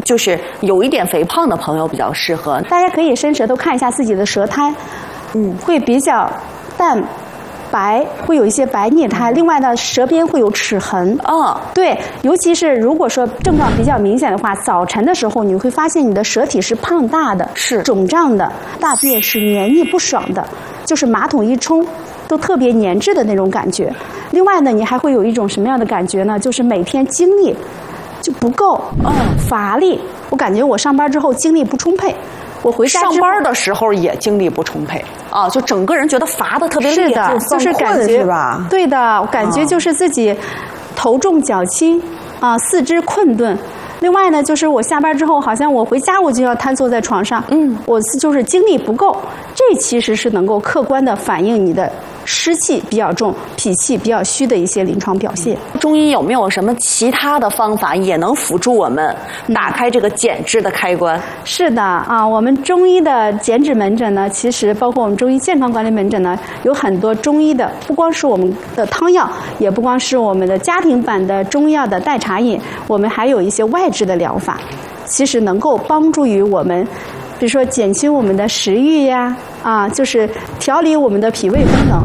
就是有一点肥胖的朋友比较适合。 大家可以伸舌头看一下自己的舌苔，会比较淡白，会有一些白腻苔。另外呢，舌边会有齿痕。对，尤其是如果说症状比较明显的话，早晨的时候你会发现你的舌体是胖大的，是肿胀的，大便是黏腻不爽的，就是马桶一冲都特别粘滞的那种感觉。另外呢，你还会有一种什么样的感觉呢？就是每天精力就不够，乏力。我感觉我上班之后精力不充沛，我回家上班的时候也精力不充沛啊，就整个人觉得乏的特别厉害， 就是感觉是吧？对的，感觉就是自己头重脚轻啊，四肢困顿。另外呢，就是我下班之后，好像我回家我就要瘫坐在床上，我就是精力不够。这其实是能够客观的反映你的湿气比较重、脾气比较虚的一些临床表现。 中医有没有什么其他的方法也能辅助我们打开这个减脂的开关？ 是的啊，我们中医的减脂门诊呢，其实包括我们中医健康管理门诊呢，有很多中医的，不光是我们的汤药，也不光是我们的家庭版的中药的代茶饮，我们还有一些外治的疗法，其实能够帮助于我们，比如说减轻我们的食欲呀，就是调理我们的脾胃功能。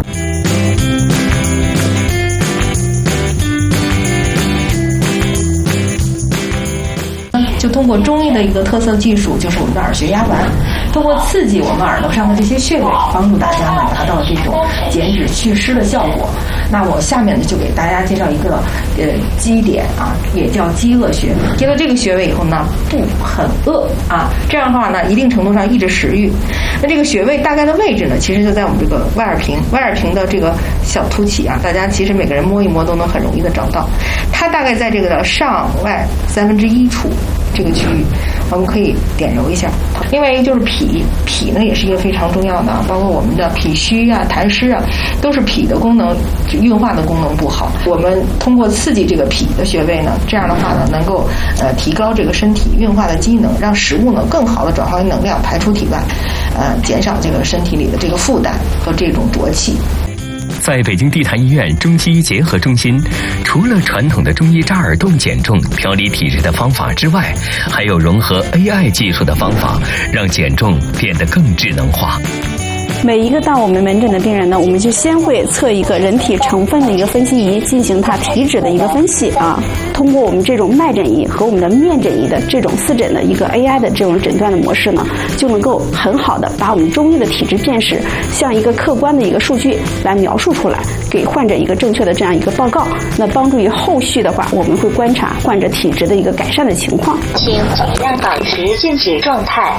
就通过中医的一个特色技术，就是我们的耳穴压丸，通过刺激我们耳朵上的这些穴位，帮助大家呢达到这种减脂祛湿的效果。那我下面呢就给大家介绍一个基点也叫饥饿穴。接了这个穴位以后呢，不很饿这样的话呢，一定程度上抑制食欲。那这个穴位大概的位置呢，其实就在我们这个外耳屏的这个小凸起大家其实每个人摸一摸都能很容易的找到。它大概在这个的上外1/3处。这个区域我们可以点揉一下。另外一个就是脾呢也是一个非常重要的，包括我们的脾虚痰湿都是脾的功能，运化的功能不好。我们通过刺激这个脾的穴位呢，这样的话呢，能够提高这个身体运化的机能，让食物呢更好的转化为能量排出体外，减少这个身体里的这个负担和这种浊气。 在北京地坛医院中西医结合中心，除了传统的中医扎耳洞减重调理体质的方法之外，还有融合 AI 技术的方法，让减重变得更智能化。 每一个到我们门诊的病人呢，我们就先会测一个人体成分的一个分析仪，进行它体脂的一个分析通过我们这种脉诊仪和我们的面诊仪的这种四诊的一个 AI 的这种诊断的模式呢，就能够很好的把我们中医的体质辨识像一个客观的一个数据来描述出来，给患者一个正确的这样一个报告，那帮助于后续的话，我们会观察患者体质的一个改善的情况。 请尽量保持静止状态。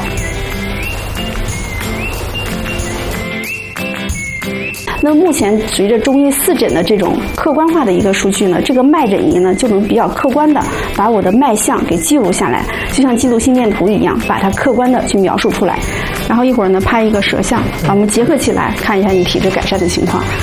那目前随着中医四诊的这种客观化的一个数据呢，这个脉诊仪呢就能比较客观的把我的脉象给记录下来，就像记录心电图一样，把它客观的去描述出来。然后一会儿呢拍一个舌象，把我们结合起来看一下你体质改善的情况。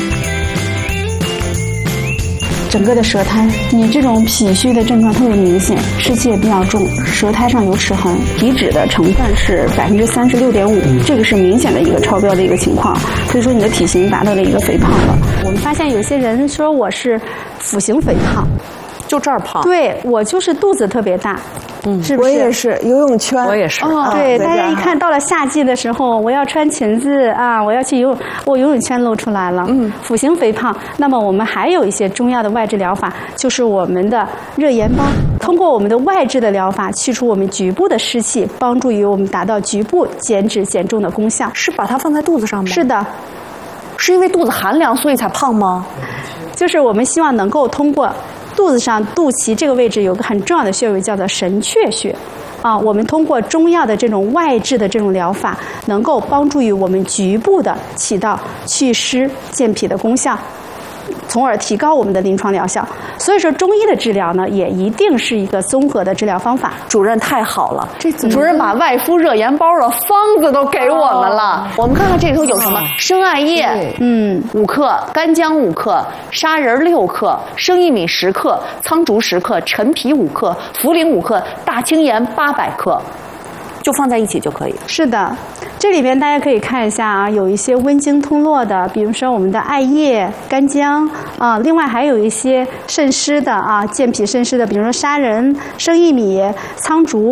整个的舌苔，你这种脾虚的症状特别明显，湿气也比较重，舌苔上有齿痕，体脂的成分是36.5%，这个是明显的一个超标的一个情况，所以说你的体型达到了一个肥胖了。我们发现有些人说我是腹型肥胖， 就这儿胖。 对，我就是肚子特别大。是不是？ 我也是游泳圈， 我也是。 对，大家一看到了夏季的时候，我要穿裙子我要去游泳，我游泳圈露出来了。腹型肥胖。那么我们还有一些中药的外治疗法，就是我们的热盐包，通过我们的外治的疗法，去除我们局部的湿气，帮助于我们达到局部减脂减重的功效。 是把它放在肚子上吗？ 是的。 是因为肚子寒凉所以才胖吗？ 就是我们希望能够通过肚子上肚脐这个位置有个很重要的穴位叫做神阙穴我们通过中药的这种外治的这种疗法，能够帮助于我们局部的起到祛湿健脾的功效，从而提高我们的临床疗效。所以说中医的治疗呢，也一定是一个综合的治疗方法。 主任太好了，主任把外敷热盐包的方子都给我们了。我们看看这里头有什么：生艾叶5克，干姜5克，砂仁6克，生薏米10克，苍术10克，陈皮5克，茯苓5克，大青盐800克。就放在一起就可以。 是的，这里边大家可以看一下有一些温经通络的，比如说我们的艾叶、干姜另外还有一些渗湿的健脾渗湿的，比如说砂仁、生薏米、苍术。